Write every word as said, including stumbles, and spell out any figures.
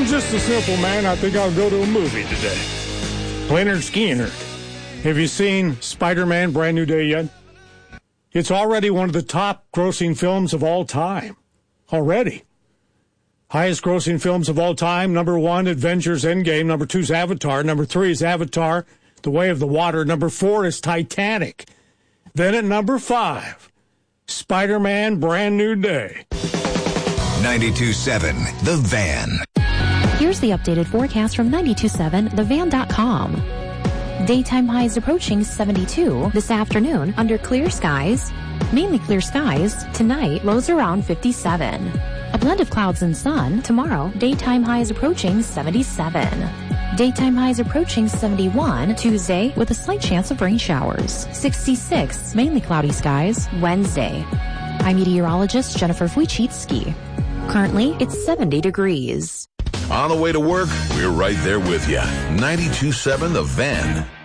just a simple man. I think I'll go to a movie today. Leonard Skinner. Have you seen Spider-Man Brand New Day yet? It's already one of the top grossing films of all time. Already. Highest grossing films of all time. Number one, Avengers Endgame. Number two is Avatar. Number three is Avatar, The Way of the Water. Number four is Titanic. Then at number five, Spider-Man Brand New Day. ninety-two point seven The Van. Here's the updated forecast from ninety-two point seven the van dot com. Daytime highs approaching seventy-two this afternoon under clear skies. Mainly clear skies. Tonight, lows around fifty-seven. A blend of clouds and sun. Tomorrow, daytime highs approaching seventy-seven. Daytime highs approaching seventy-one. Tuesday, with a slight chance of rain showers. sixty-six, mainly cloudy skies. Wednesday. I'm meteorologist Jennifer Wojcicki. Currently, it's seventy degrees. On the way to work, we're right there with you. ninety-two point seven The Van.